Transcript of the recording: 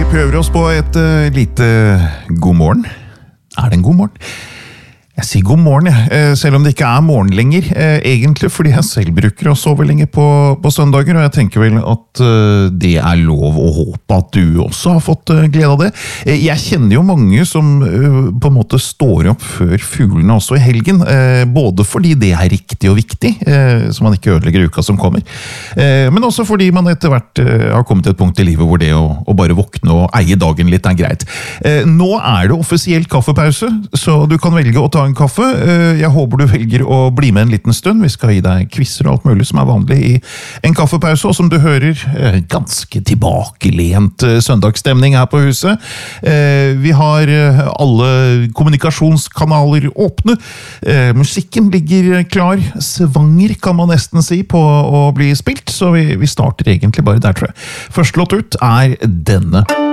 prøver oss på et lite god morgen. Det en god morgen? Jeg sier god morgen, selv om det ikke morgen lenger, egentlig fordi jeg selv bruker å sove lenge på søndager, og jeg tenker vel at det lov å håpe at du også har fått glede av det. Jeg kjenner jo mange som på en måte står opp før fuglene også i helgen, både fordi det riktig og viktig, så man ikke ødelegger uka som kommer, men også fordi man etter hvert har kommet til et punkt i livet hvor det å bare våkne og eie dagen litt greit. Nå det offisielt kaffepause, så du kan velge å ta en kaffe. Jeg håper du velger å bli med en liten stund. Vi skal gi deg quizzer og alt mulig som vanlig i en kaffepause, og som du hører, ganske tilbakelent søndagsstemning her på huset. Vi har alle kommunikasjonskanaler åpne. Musikken ligger klar. Svanger kan man nesten si på å bli spilt, så vi starter egentlig bare der, tror jeg. Første låt ut denne.